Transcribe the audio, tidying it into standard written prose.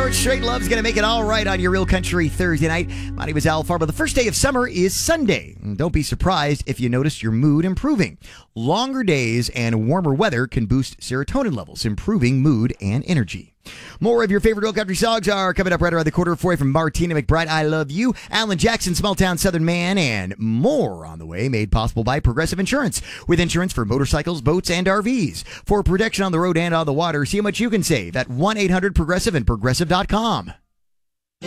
George Strait Love's going to make it all right on your Real Country Thursday night. My name is Al Farber. The first day of summer is Sunday. Don't be surprised if you notice your mood improving. Longer days and warmer weather can boost serotonin levels, improving mood and energy. More of your favorite Real Country songs are coming up right around the quarter of 4 from Martina McBride, I Love You, Alan Jackson, Small Town Southern Man, and more on the way, made possible by Progressive Insurance. With insurance for motorcycles, boats, and RVs. For protection on the road and on the water, see how much you can save at 1-800-PROGRESSIVE and Progressive.com.